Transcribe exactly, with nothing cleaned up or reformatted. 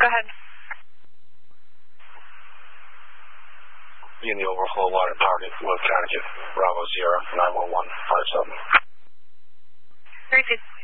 Go ahead. Be in the overflow water target with Connecticut, Bravo Sierra, nine one one five seven. Repeat.